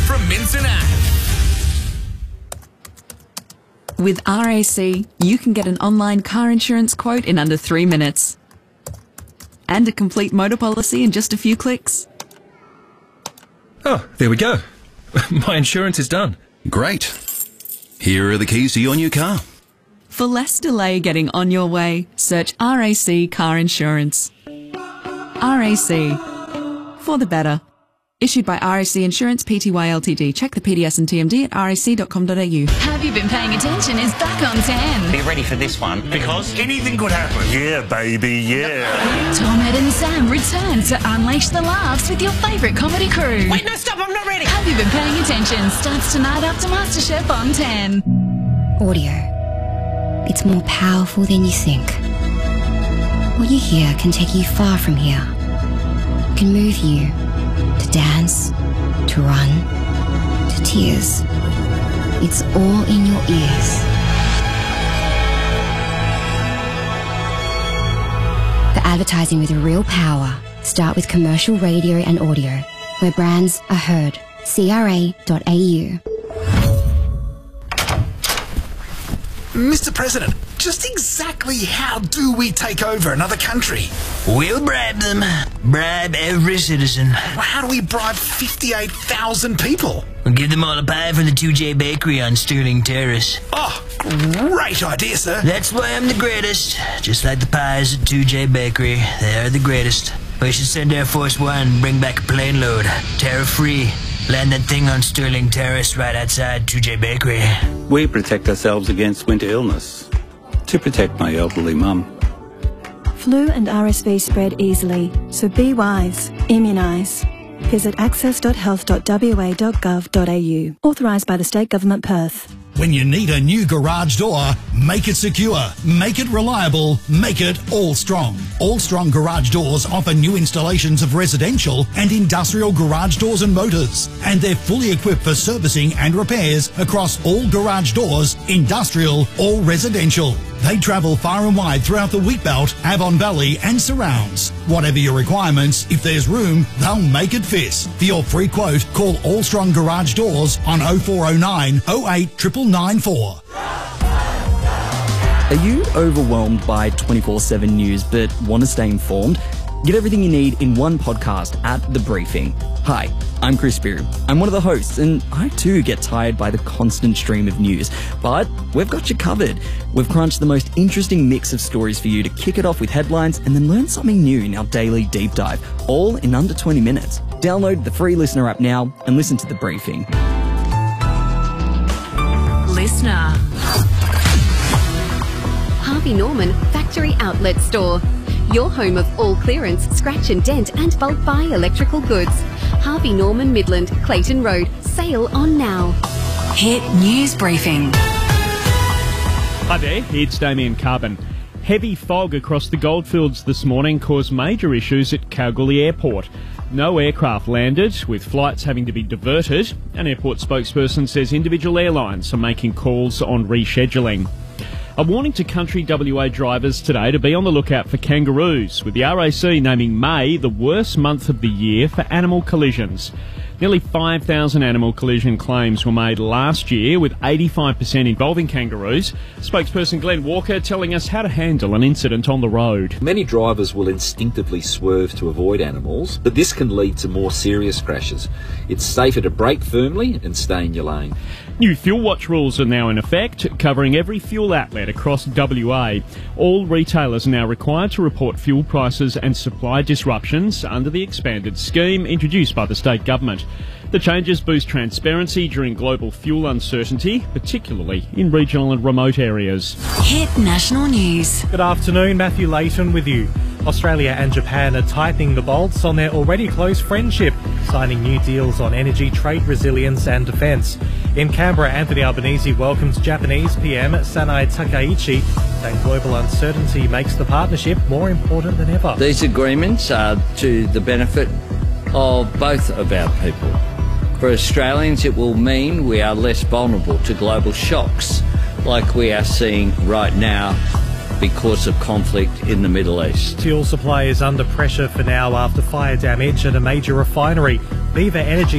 from Minson Ave. With RAC, you can get an online car insurance quote in under 3 minutes. And a complete motor policy in just a few clicks. Oh, there we go. My insurance is done. Great. Here are the keys to your new car. For less delay getting on your way, search RAC Car Insurance. RAC. For the better. Issued by RAC Insurance Pty Ltd. Check the PDS and TMD at rac.com.au. Have You Been Paying Attention is back on 10. Be ready for this one, because anything could happen. Yeah, baby, yeah. Tom, Ed and Sam return to unleash the laughs with your favourite comedy crew. Wait, no, stop, I'm not ready. Have You Been Paying Attention starts tonight after MasterChef on 10. Audio. It's more powerful than you think. What you hear can take you far from here. It can move you to dance, to run, to tears. It's all in your ears. For advertising with real power, start with commercial radio and audio, where brands are heard. CRA.au. Mr. President, just exactly how do we take over another country? We'll bribe them. Bribe every citizen. How do we bribe 58,000 people? We'll give them all a pie from the 2J Bakery on Sterling Terrace. Oh, great idea, sir. That's why I'm the greatest. Just like the pies at 2J Bakery, they are the greatest. We should send Air Force One and bring back a plane load. Tariff-free. Land that thing on Sterling Terrace right outside 2J Bakery. We protect ourselves against winter illness to protect my elderly mum. Flu and RSV spread easily, so be wise. Immunise. Visit access.health.wa.gov.au. Authorised by the State Government Perth. When you need a new garage door, make it secure, make it reliable, make it All-Strong. All-Strong Garage Doors offer new installations of residential and industrial garage doors and motors, and they're fully equipped for servicing and repairs across all garage doors, industrial or residential. They travel far and wide throughout the Wheatbelt, Avon Valley and surrounds. Whatever your requirements, if there's room, they'll make it fit. For your free quote, call All-Strong Garage Doors on 0409 08 994. Are you overwhelmed by 24/7 news but want to stay informed? Get everything you need in one podcast at The Briefing. Hi, I'm Chris Spear. I'm one of the hosts, and I too get tired by the constant stream of news. But we've got you covered. We've crunched the most interesting mix of stories for you to kick it off with headlines and then learn something new in our daily deep dive, all in under 20 minutes. Download the free Listener app now and listen to The Briefing. Listener. Harvey Norman Factory Outlet Store. Your home of all clearance, scratch and dent and bulk buy electrical goods. Harvey Norman Midland, Clayton Road. Sale on now. Hit News Briefing. Hi there, it's Damien Carbon. Heavy fog across the goldfields this morning caused major issues at Kalgoorlie Airport. No aircraft landed, with flights having to be diverted. An airport spokesperson says individual airlines are making calls on rescheduling. A warning to country WA drivers today to be on the lookout for kangaroos, with the RAC naming May the worst month of the year for animal collisions. Nearly 5,000 animal collision claims were made last year, with 85% involving kangaroos. Spokesperson Glenn Walker telling us how to handle an incident on the road. Many drivers will instinctively swerve to avoid animals, but this can lead to more serious crashes. It's safer to brake firmly and stay in your lane. New Fuel Watch rules are now in effect, covering every fuel outlet across WA. All retailers are now required to report fuel prices and supply disruptions under the expanded scheme introduced by the state government. The changes boost transparency during global fuel uncertainty, particularly in regional and remote areas. Hit National News. Good afternoon, Matthew Layton with you. Australia and Japan are tightening the bolts on their already close friendship, signing new deals on energy, trade resilience and defence. In Canberra, Anthony Albanese welcomes Japanese PM Sanai Takaichi, saying global uncertainty makes the partnership more important than ever. These agreements are to the benefit of both of our people. For Australians, it will mean we are less vulnerable to global shocks like we are seeing right now because of conflict in the Middle East. Fuel supply is under pressure for now after fire damage at a major refinery. Viva Energy